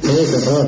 Es terror.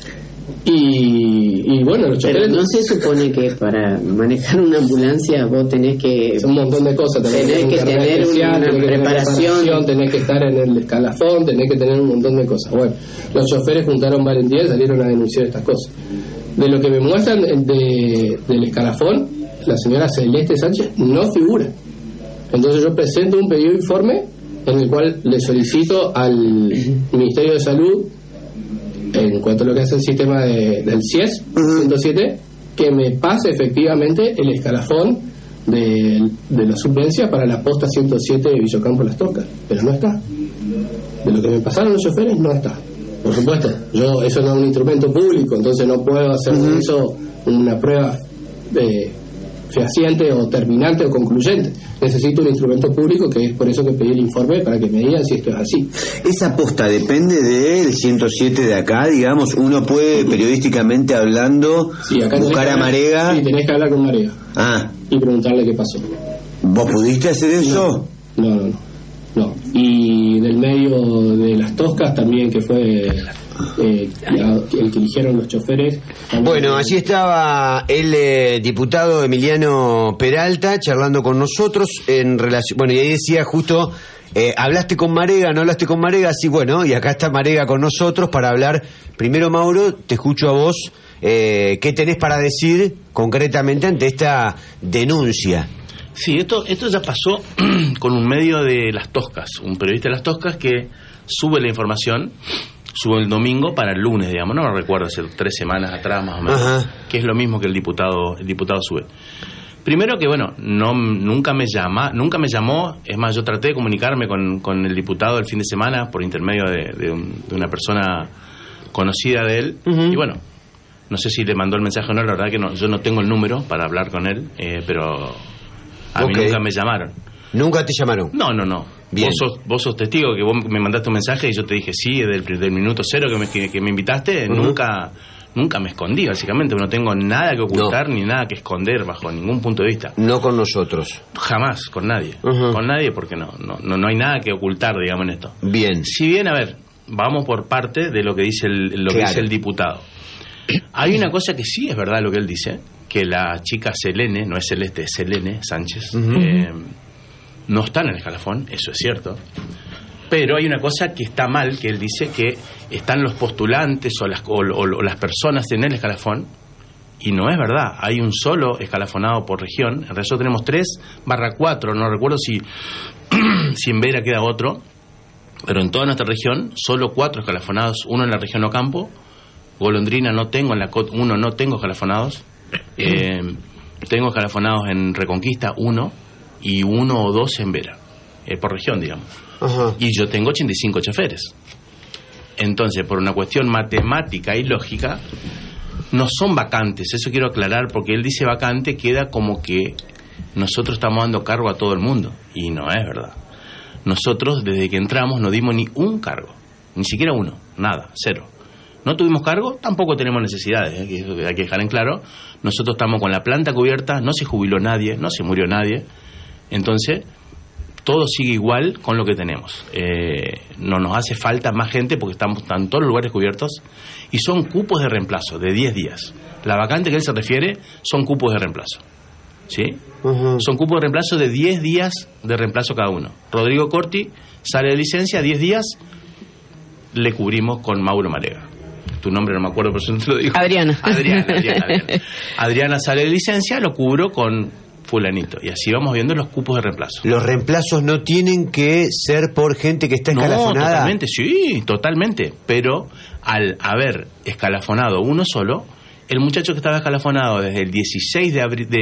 Y bueno, los choferes... Pero no se supone que para manejar una ambulancia vos tenés que... un montón de cosas. Tenés que tener una preparación. Tenés que estar en el escalafón, tenés que tener un montón de cosas. Bueno, los choferes juntaron valentía y salieron a denunciar estas cosas. De lo que me muestran del escalafón, la señora Celeste Sánchez no figura. Entonces yo presento un pedido de informe en el cual le solicito al Ministerio de Salud, en cuanto a lo que hace el sistema del CIES 107, que me pase efectivamente el escalafón de la subvencia para la posta 107 de Villocampo Las Tocas, pero no está. De lo que me pasaron los choferes no está. Por supuesto, eso no es un instrumento público, entonces no puedo hacer de eso una prueba fehaciente o terminante o concluyente. Necesito un instrumento público, que es por eso que pedí el informe, para que me digan si esto es así. Esa posta depende del 107 de acá, digamos. Uno puede, periodísticamente hablando, buscar a Marega. Sí, tenés que hablar con Marega y preguntarle qué pasó. ¿Vos pudiste hacer eso? No. Y del medio de Las Toscas también, que fue el que eligieron los choferes. Bueno, allí estaba el diputado Emiliano Peralta charlando con nosotros en relación... Bueno, y ahí decía justo, ¿hablaste con Marega? ¿No hablaste con Marega? Sí, bueno, y acá está Marega con nosotros para hablar. Primero, Mauro, te escucho a vos. ¿Qué tenés para decir concretamente ante esta denuncia? Sí, esto ya pasó con un medio de Las Toscas, un periodista de Las Toscas que sube la información, sube el domingo para el lunes, digamos, no me recuerdo, hace 3 semanas atrás más o menos, que es lo mismo que el diputado sube. Primero que, bueno, nunca me llamó, es más, yo traté de comunicarme con el diputado el fin de semana por intermedio de una persona conocida de él, y bueno, no sé si le mandó el mensaje o no, la verdad que no, yo no tengo el número para hablar con él, pero... A mí nunca me llamaron. ¿Nunca te llamaron? No. Bien. Vos sos testigo que vos me mandaste un mensaje y yo te dije sí, del minuto cero que me invitaste, nunca me escondí, básicamente. No tengo nada que ocultar ni nada que esconder bajo ningún punto de vista. No con nosotros. Jamás, con nadie. Con nadie, porque no hay nada que ocultar, digamos, en esto. Bien. Si bien, a ver, vamos por parte de lo que dice que dice el diputado. Hay una cosa que sí es verdad lo que él dice, que la chica Selene, no es Celeste, es Selene Sánchez, no está en el escalafón, eso es cierto, pero hay una cosa que está mal, que él dice que están los postulantes o las personas en el escalafón, y no es verdad. Hay un solo escalafonado por región. En realidad tenemos 3/4, no recuerdo si en Vera queda otro, pero en toda nuestra región solo 4 escalafonados, uno en la región Ocampo, Golondrina no tengo, en la COT 1 no tengo escalafonados, tengo escalafonados en Reconquista 1 y 1 o 2 en Vera, por región, digamos. Y yo tengo 85 choferes. Entonces, por una cuestión matemática y lógica, no son vacantes. Eso quiero aclarar, porque él dice vacante, queda como que nosotros estamos dando cargo a todo el mundo, y no es verdad. Nosotros, desde que entramos, no dimos ni un cargo, ni siquiera uno, nada, 0. No tuvimos cargo, tampoco tenemos necesidades, hay que dejar en claro. Nosotros estamos con la planta cubierta, no se jubiló nadie, no se murió nadie. Entonces, todo sigue igual con lo que tenemos. No nos hace falta más gente porque están todos los lugares cubiertos, y son cupos de reemplazo de 10 días. La vacante que él se refiere son cupos de reemplazo, ¿sí? Son cupos de reemplazo de 10 días de reemplazo cada uno. Rodrigo Corti sale de licencia, 10 días le cubrimos con Mauro Marega. Tu nombre no me acuerdo, pero yo te lo digo. Adriana. Adriana sale de licencia, lo cubro con fulanito, y así vamos viendo los cupos de reemplazo. ¿Los reemplazos no tienen que ser por gente que está escalafonada? No, totalmente, sí, totalmente, pero al haber escalafonado uno solo, el muchacho que estaba escalafonado desde el 16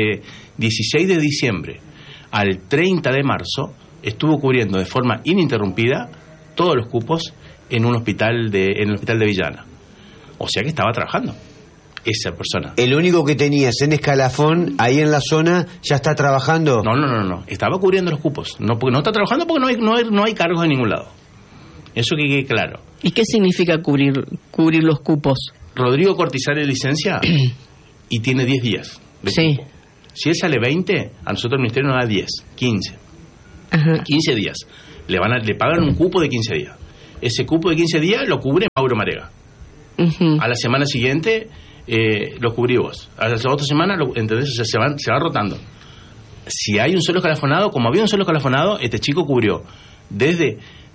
de diciembre al 30 de marzo estuvo cubriendo de forma ininterrumpida todos los cupos en el hospital de Villana. O sea que estaba trabajando esa persona. ¿El único que tenías en escalafón ahí en la zona ya está trabajando? No. Estaba cubriendo los cupos. No está trabajando porque no hay cargos en ningún lado. Eso que quede claro. ¿Y qué significa cubrir los cupos? Rodrigo Corti sale de licencia y tiene 10 días de cupo. Si él sale 20, a nosotros el ministerio nos da 10, 15. 15 días. Le pagan un cupo de 15 días. Ese cupo de 15 días lo cubre Mauro Marega. A la semana siguiente lo cubrí vos. A la otra semana, ¿entendés? O sea, se va rotando. Si hay un solo escalafonado, como había un solo escalafonado, este chico cubrió desde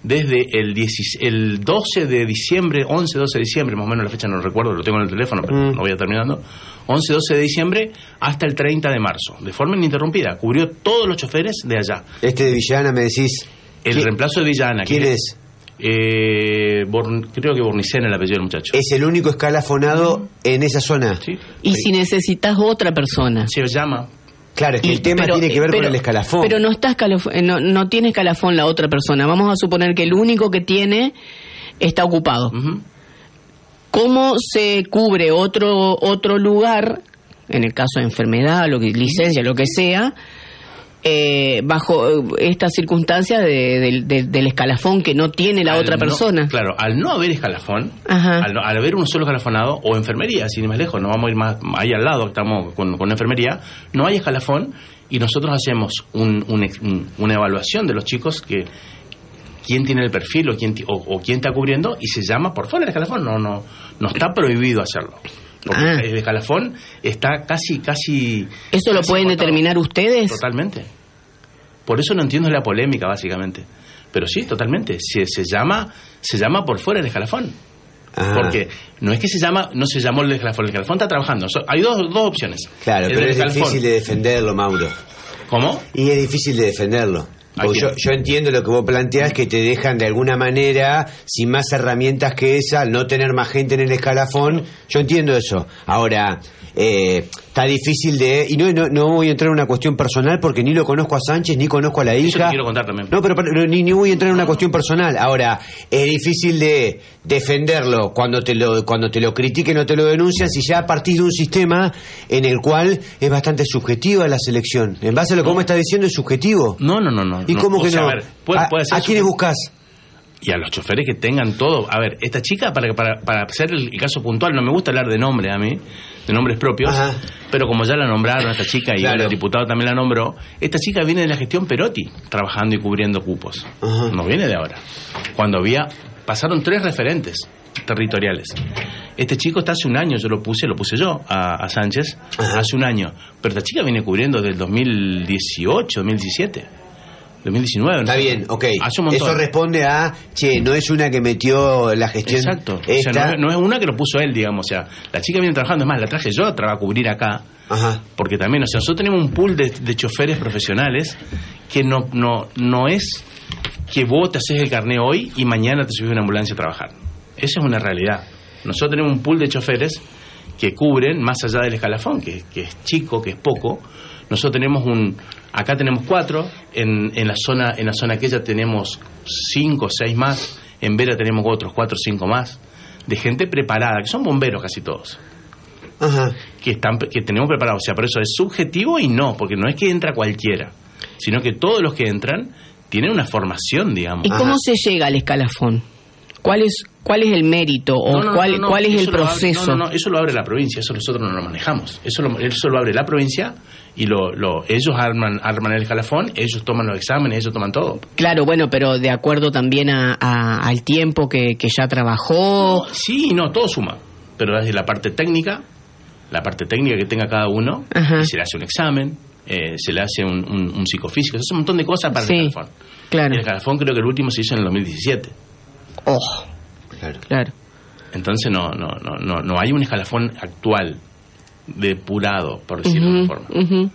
el 12 de diciembre, 11, 12 de diciembre, más o menos la fecha no recuerdo, lo tengo en el teléfono, pero no voy a terminando, 11, 12 de diciembre hasta el 30 de marzo, de forma ininterrumpida. Cubrió todos los choferes de allá. De Villana, me decís. El reemplazo de Villana. ¿Quién es? Creo que Bornicena el apellido del muchacho. Es el único escalafonado en esa zona. Sí. Y si necesitas otra persona. Se llama. Claro, es que el tema tiene que ver con el escalafón. Pero no tiene escalafón la otra persona. Vamos a suponer que el único que tiene está ocupado. ¿Cómo se cubre otro lugar, en el caso de enfermedad, licencia, lo que sea, bajo esta circunstancia del escalafón que no tiene la otra persona? Claro, al no haber escalafón, al haber un solo escalafonado, o enfermería, sin ir más lejos, no vamos a ir más ahí al lado, estamos con enfermería, no hay escalafón, y nosotros hacemos una evaluación de los chicos, que quién tiene el perfil o quién está cubriendo, y se llama por fuera del escalafón. No está prohibido hacerlo. Porque el escalafón está casi... ¿Eso lo pueden determinar ustedes? Totalmente. Por eso no entiendo la polémica, básicamente. Pero sí, totalmente. Se llama por fuera del escalafón. Porque no es que no se llamó el escalafón está trabajando. Hay dos opciones. Claro, pero es difícil de defenderlo, Mauro. ¿Cómo? Y es difícil de defenderlo. Yo entiendo lo que vos planteás, que te dejan de alguna manera sin más herramientas que esa, al no tener más gente en el escalafón. Yo entiendo eso. Ahora, está difícil y no voy a entrar en una cuestión personal, porque ni lo conozco a Sánchez, ni conozco a la hija. Eso te quiero contar también. No, pero ni voy a entrar en una cuestión personal. Ahora, es difícil de defenderlo cuando te lo critiquen o te lo denuncian, si ya partís de un sistema en el cual es bastante subjetiva la selección. En base a lo que vos me estás diciendo, es subjetivo. No. ¿Y cómo que no? A ver, puede ser ¿A quiénes buscás? Y a los choferes que tengan todo. A ver, esta chica, para hacer el caso puntual, no me gusta hablar de nombre a mí, de nombres propios, pero como ya la nombraron a esta chica, y el diputado también la nombró, esta chica viene de la gestión Perotti, trabajando y cubriendo cupos. No viene de ahora. Cuando pasaron 3 referentes territoriales. Este chico está hace un año, lo puse yo a Sánchez, hace un año. Pero esta chica viene cubriendo desde el 2018, 2017. 2019. Está bien, ok. Eso responde a, no es una que metió la gestión. Exacto. O sea, no es una que lo puso él, digamos. O sea, la chica viene trabajando, es más, la traje yo a cubrir acá. Porque también, o sea, nosotros tenemos un pool de choferes profesionales que no es que vos te haces el carné hoy y mañana te subís a una ambulancia a trabajar. Eso es una realidad. Nosotros tenemos un pool de choferes que cubren más allá del escalafón, que es chico, que es poco. Nosotros tenemos acá tenemos 4, en la zona aquella tenemos 5 o 6 más, en Vera tenemos otros 4 o 5 más, de gente preparada, que son bomberos casi todos. Que tenemos preparados. O sea, por eso es subjetivo y no, porque no es que entra cualquiera, sino que todos los que entran tienen una formación, digamos. ¿Y cómo se llega al escalafón? ¿Cuál es el mérito o cuál es el proceso? No, eso lo abre la provincia, eso nosotros no lo manejamos. Eso lo abre la provincia y ellos arman el escalafón, ellos toman los exámenes, ellos toman todo. Claro, bueno, pero de acuerdo también al tiempo que ya trabajó. Todo suma. Pero desde la parte técnica que tenga cada uno, y se le hace un examen, se le hace un psicofísico, se hace un montón de cosas para el escalafón. Claro. Y el escalafón creo que el último se hizo en el 2017. Claro. Entonces no hay un escalafón actual depurado, por decirlo de una forma.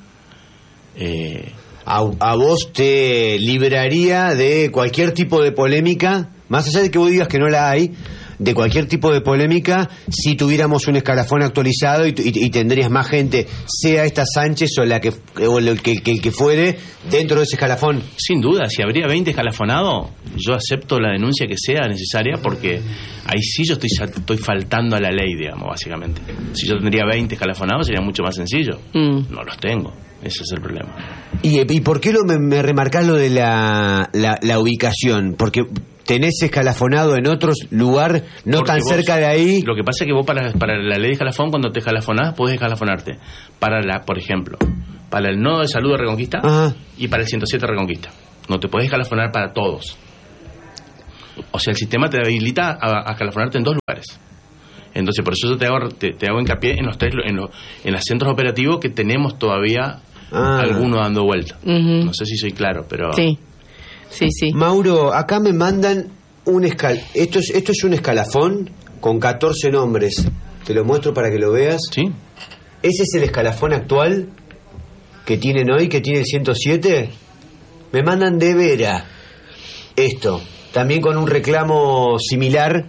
¿A vos te libraría de cualquier tipo de polémica, más allá de que vos digas que no la hay, de cualquier tipo de polémica, si tuviéramos un escalafón actualizado y tendrías más gente, sea esta Sánchez o el que fuere, dentro de ese escalafón? Sin duda, si habría 20 escalafonados, yo acepto la denuncia que sea necesaria, porque ahí sí yo estoy faltando a la ley, digamos, básicamente. Si yo tendría 20 escalafonados sería mucho más sencillo. No los tengo, ese es el problema. ¿Y por qué me remarcás lo de la ubicación? Porque tenés escalafonado en otro lugar, no tan cerca de ahí. Lo que pasa es que vos para la ley de escalafón, cuando te escalafonás, podés escalafonarte por ejemplo, para el nodo de salud de Reconquista y para el 107 de Reconquista. No te podés escalafonar para todos. O sea, el sistema te habilita a escalafonarte en 2 lugares. Entonces, por eso yo te hago hincapié en los centros operativos que tenemos todavía algunos dando vuelta. No sé si soy claro, pero... Sí. Mauro, acá me mandan esto es un escalafón con 14 nombres. Te lo muestro para que lo veas. Sí. ¿Ese es el escalafón actual que tienen hoy, que tiene el 107? Me mandan de Vera esto, también con un reclamo similar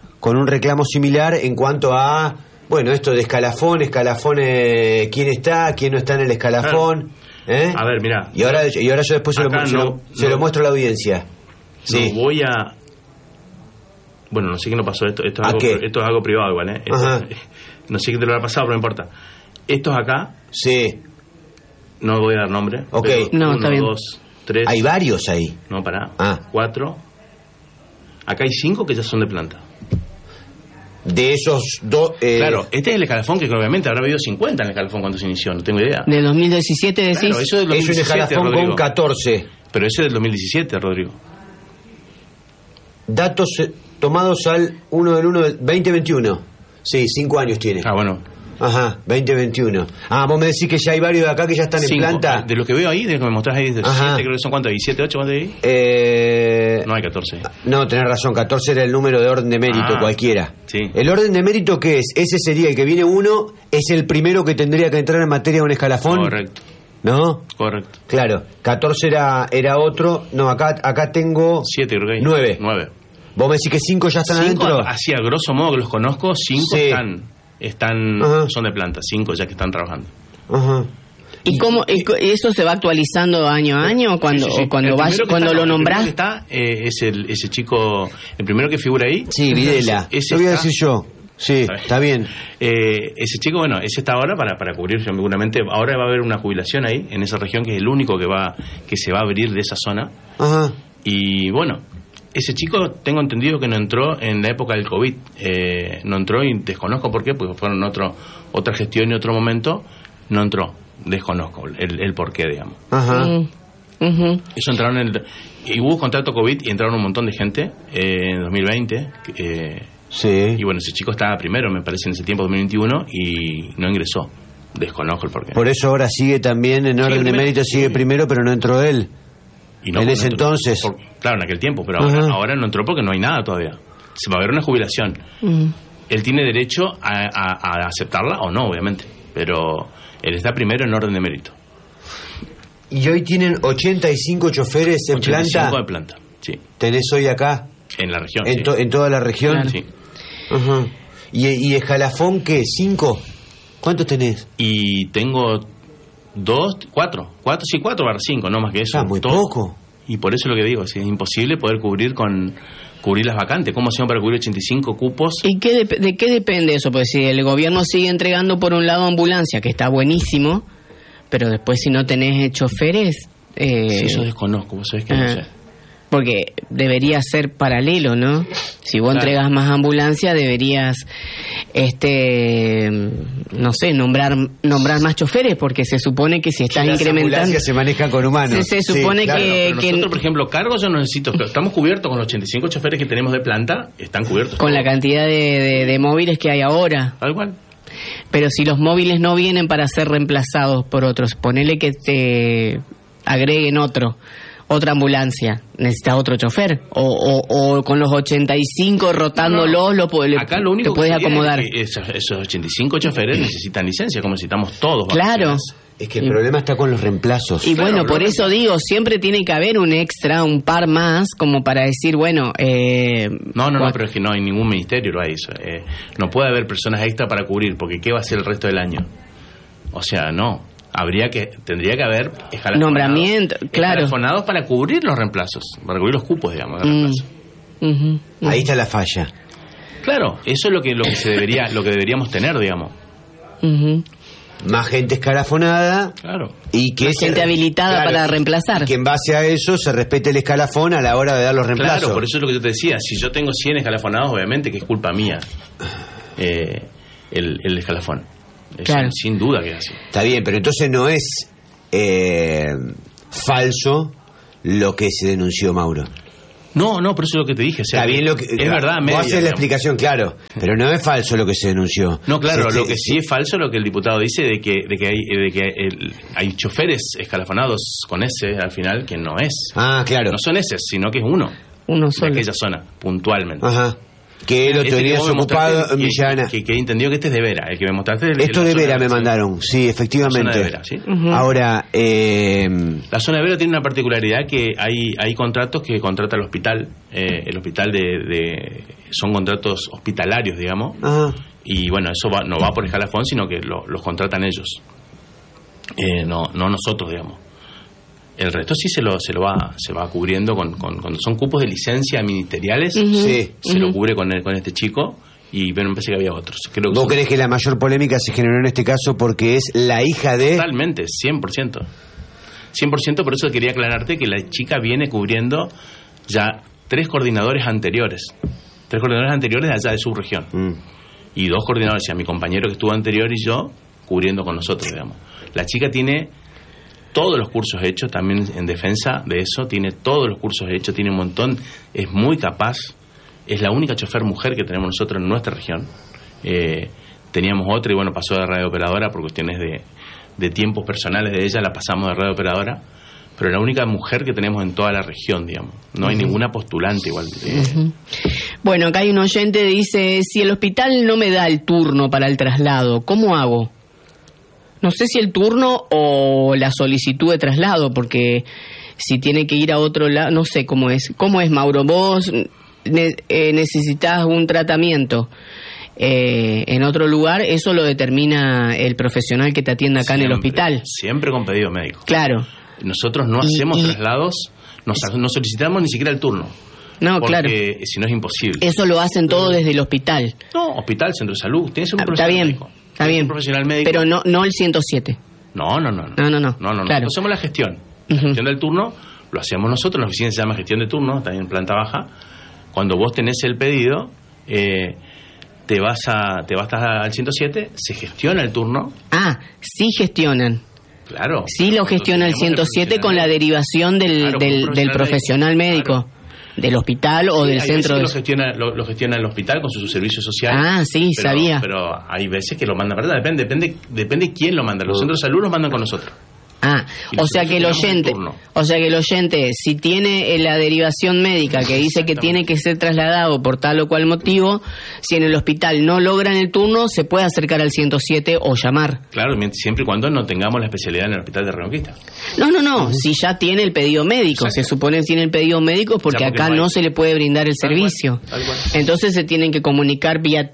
en cuanto a, bueno, esto de escalafón, quién está, quién no está en el escalafón. A ver, mira. Y ahora yo después se lo muestro a la audiencia. Sí. No voy a... Bueno, no sé qué nos pasó. Esto es algo privado igual, ¿eh? No sé qué te lo habrá pasado, pero no importa. Estos acá... Sí. No voy a dar nombre. Ok. No, está bien. 1, 2, 3... Hay varios ahí. No, pará. 4... Acá hay 5 que ya son de planta. De esos dos... Claro, este es el escalafón que obviamente habrá habido 50 en el escalafón cuando se inició, no tengo idea. ¿De 2017 decís? Claro, eso es 2017, es un escalafón Rodrigo. con 14. Pero ese es del 2017, Rodrigo. Datos tomados al 1 del 1 del 2021. Sí, 5 años tiene. Ah, bueno. Ajá, 2021. Vos me decís que ya hay varios de acá que ya están 5. en planta. De lo que veo ahí, de lo que me mostrás ahí, de 7, creo que son ¿cuántos hay? ¿7, 8? ¿Cuántos hay? No hay 14. No, tenés razón, 14 era el número de orden de mérito, cualquiera. Sí. ¿El orden de mérito qué es? Ese sería el que viene 1, es el primero que tendría que entrar en materia de un escalafón. Correcto. ¿No? Correcto. Claro, 14 era otro. No, acá tengo 7, creo que hay. 9. ¿Vos me decís que 5 ya están 5, adentro? así a grosso modo que los conozco, 5 son de planta, 5 ya que están trabajando. Ajá. ¿Y cómo eso se va actualizando año a año cuando lo nombrás? El primero que está es ese chico, el primero que figura ahí. Sí, Videla. Eso voy a decir yo. Sí, está bien. Ese chico, bueno, ese está ahora para cubrir seguramente. Ahora va a haber una jubilación ahí en esa región, que es el único que se va a abrir de esa zona. Ajá. Y bueno, ese chico tengo entendido que no entró en la época del COVID. No entró y desconozco por qué, porque fueron otra gestión y otro momento. No entró, desconozco el por qué, digamos. Ajá. Eso entraron y hubo contrato COVID y entraron un montón de gente en 2020. Sí. Y bueno, ese chico estaba primero, me parece, en ese tiempo, 2021, y no ingresó. Desconozco el porqué. Por eso ahora sigue también, en orden de mérito, sigue primero, pero no entró él. Y no, en ese entonces. Claro, en aquel tiempo, pero ahora no entró porque no hay nada todavía. Se va a haber una jubilación. Él tiene derecho a aceptarla o no, obviamente, pero él está primero en orden de mérito. ¿Y hoy tienen 85 choferes en 85 planta? De planta, sí. ¿Tenés hoy acá? En la región, ¿En toda la región? Claro. Sí. Ajá. ¿Y escalafón qué? ¿5? ¿Cuántos tenés? Y tengo 4 barra 5, no más que eso. Muy poco. Y por eso es lo que digo, es imposible poder cubrir las vacantes. ¿Cómo hacemos para cubrir 85 cupos? ¿Y de qué depende eso? Pues si el gobierno sigue entregando por un lado ambulancia, que está buenísimo, pero después si no tenés choferes... Sí, eso desconozco, vos sabés que no sé. Porque debería ser paralelo, ¿no? Si vos entregas más ambulancia, deberías, no sé, nombrar más choferes, porque se supone que si estás incrementando... Las ambulancias se manejan con humanos. Se supone claro, que... Nosotros, por ejemplo, cargos yo no necesito... Estamos cubiertos con los 85 choferes que tenemos de planta, están cubiertos. Con la cantidad de móviles que hay ahora. Tal cual. Pero si los móviles no vienen para ser reemplazados por otros, ponele que te agreguen otra ambulancia, necesita otro chofer, o con los 85 rotándolos acá lo único te puedes acomodar. Es que esos 85 choferes necesitan licencia, como necesitamos todos. Claro. Es que el problema está con los reemplazos. Y bueno, por eso digo, siempre tiene que haber un extra, un par más, como para decir, bueno... No, pero es que no hay ningún ministerio lo ha eso. No puede haber personas extra para cubrir, porque ¿qué va a hacer el resto del año? O sea, no. Tendría que haber nombramiento, claro, escalafonados para cubrir los reemplazos, para cubrir los cupos, digamos, de reemplazo. Ahí está la falla. Claro, eso es lo que deberíamos tener, digamos. Más gente escalafonada, claro, y que más gente habilitada para reemplazar. Y que en base a eso se respete el escalafón a la hora de dar los reemplazos. Claro, por eso es lo que yo te decía. Si yo tengo 100 escalafonados, obviamente que es culpa mía el escalafón. Claro. Sin duda que es así. Está bien, pero entonces no es falso lo que se denunció, Mauro. No, por eso es lo que te dije. O sea, está bien lo que, es verdad. Vos haces la explicación, claro, pero no es falso lo que se denunció. No, claro, lo que sí es falso lo que el diputado dice de que hay choferes escalafonados con S al final que no es. Ah, claro. No son S, sino que es uno solo. De aquella zona, puntualmente. Ajá. Que lo tenías ocupado en Villana. Que entendió que este es de Vera, el que me mostraste. Esto de Vera me mandaron, sí, efectivamente. La zona de Vera, ¿sí? Ahora, la zona de Vera tiene una particularidad que hay contratos que contrata el hospital. El hospital son contratos hospitalarios, digamos. Ajá. Y bueno, eso no va por escalafón, sino que los contratan ellos. No nosotros, digamos. El resto sí se va cubriendo cuando son cupos de licencia ministeriales, se lo cubre con este chico, y bueno, me parece que había otros. ¿Vos crees que la mayor polémica se generó en este caso porque es la hija de...? Totalmente, 100%. 100%, por eso quería aclararte que la chica viene cubriendo ya 3 coordinadores anteriores de allá de su región. Y 2 coordinadores, a mi compañero que estuvo anterior y yo, cubriendo con nosotros, digamos. La chica tiene todos los cursos hechos, también en defensa de eso, tiene todos los cursos hechos, tiene un montón, es muy capaz, es la única chofer mujer que tenemos nosotros en nuestra región. Teníamos otra y bueno, pasó de radiooperadora por cuestiones de tiempos personales de ella, la pasamos de radiooperadora, pero la única mujer que tenemos en toda la región, digamos. No hay ninguna postulante igual. Bueno, acá hay un oyente que dice, si el hospital no me da el turno para el traslado, ¿cómo hago? No sé si el turno o la solicitud de traslado, porque si tiene que ir a otro lado, no sé cómo es. ¿Cómo es, Mauro? Vos necesitas un tratamiento en otro lugar, eso lo determina el profesional que te atiende acá en el hospital. Siempre con pedido médico. Claro. Nosotros no hacemos traslados, no solicitamos ni siquiera el turno. No, claro. Porque si no es imposible. Eso lo hacen todo desde el hospital. No, hospital, centro de salud. Tienes un profesional médico. Está bien, profesional médico. Pero no el 107. No. Claro. Hacemos la gestión. La gestión del turno lo hacemos nosotros. En la oficina se llama gestión de turno, también en planta baja. Cuando vos tenés el pedido, te vas al 107, se gestiona el turno. Ah, sí gestionan. Claro. Sí lo gestiona el 107 con la derivación del profesional médico. Claro. Del hospital o del centro de... Lo gestiona el hospital con su servicio social. Ah, sí, sabía. Pero hay veces que lo mandan, ¿verdad? Depende quién lo manda. Los centros de salud los mandan con nosotros. Ah, o sea que el oyente, si tiene la derivación médica que dice que tiene que ser trasladado por tal o cual motivo, si en el hospital no logran el turno, se puede acercar al 107 o llamar. Claro, siempre y cuando no tengamos la especialidad en el hospital de Reconquista. No, si ya tiene el pedido médico, exacto. Se supone que tiene el pedido médico porque acá no se le puede brindar el servicio. Tal cual. Entonces se tienen que comunicar vía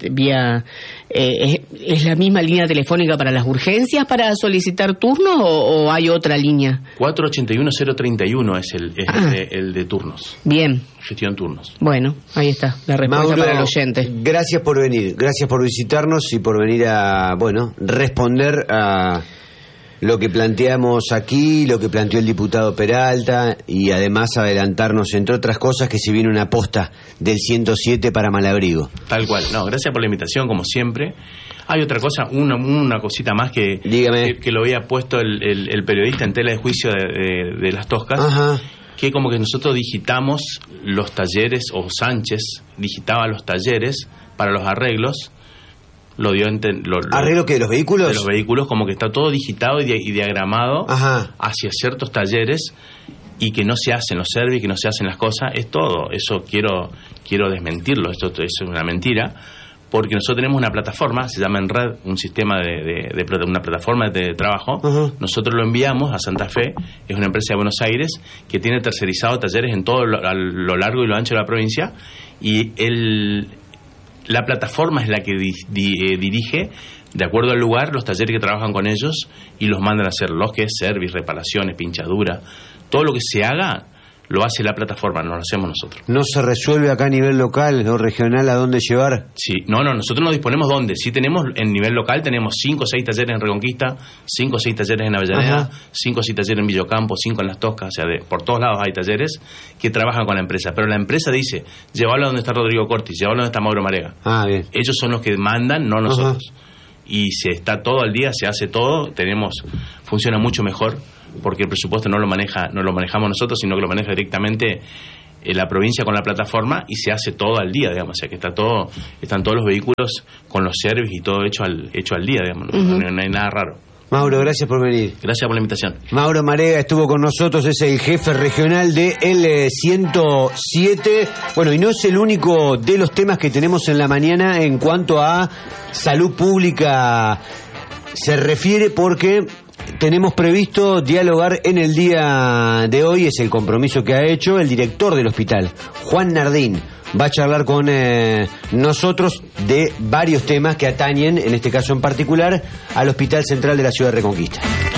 ¿es la misma línea telefónica para las urgencias para solicitar turnos o hay otra línea? 481-031 es el de turnos. Bien. Gestión turnos. Bueno, ahí está la respuesta, Mauro, para el oyente. Gracias por venir, gracias por visitarnos y por venir a, responder a lo que planteamos aquí, lo que planteó el diputado Peralta y además adelantarnos, entre otras cosas, que se viene una posta del 107 para Malabrigo. Tal cual. No, gracias por la invitación, como siempre. Hay otra cosa, una cosita más que lo había puesto el periodista en tela de juicio de Las Toscas. Ajá. Que como que nosotros digitamos los talleres, o Sánchez digitaba los talleres para los arreglos. Lo dio ¿Arreglo qué? ¿De los vehículos? De los vehículos, como que está todo digitado y diagramado. Ajá. Hacia ciertos talleres, y que no se hacen los servicios, que no se hacen las cosas. Es todo. Eso quiero desmentirlo. Esto es una mentira. Porque nosotros tenemos una plataforma, se llama Enred, un sistema una plataforma de trabajo. Uh-huh. Nosotros lo enviamos a Santa Fe, es una empresa de Buenos Aires que tiene tercerizado talleres en todo a lo largo y lo ancho de la provincia, y la plataforma es la que dirige, de acuerdo al lugar, los talleres que trabajan con ellos y los mandan a hacer, los que es service, reparaciones, pinchadura, todo lo que se haga lo hace la plataforma, no lo hacemos nosotros. ¿No se resuelve acá a nivel local o regional a dónde llevar? Sí, no, nosotros no disponemos dónde. Sí tenemos, en nivel local tenemos 5 o 6 talleres en Reconquista, 5 o 6 talleres en Avellaneda, 5 o 6 talleres en Villocampo, 5 en Las Toscas, o sea, por todos lados hay talleres que trabajan con la empresa, pero la empresa dice, llévalo a donde está Rodrigo Cortis, llévalo a donde está Mauro Marega. Bien. Ellos son los que mandan, no nosotros. Y se está todo al día, se hace todo, funciona mucho mejor, porque el presupuesto no lo manejamos nosotros, sino que lo maneja directamente la provincia con la plataforma y se hace todo al día, digamos, o sea que están todos los vehículos con los servicios y todo hecho al día, digamos, no hay nada raro. Mauro, gracias por venir. Gracias por la invitación. Mauro Marega estuvo con nosotros, es el jefe regional de el 107. Bueno, y no es el único de los temas que tenemos en la mañana en cuanto a salud pública se refiere, porque tenemos previsto dialogar en el día de hoy, es el compromiso que ha hecho el director del hospital, Juan Nardín. Va a charlar con nosotros de varios temas que atañen, en este caso en particular, al Hospital Central de la Ciudad de Reconquista.